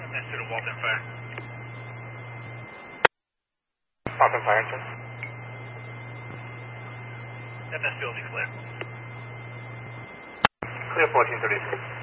That's to the Walton Fire. Walton Fire, sir. FS Field is clear. Clear 1436.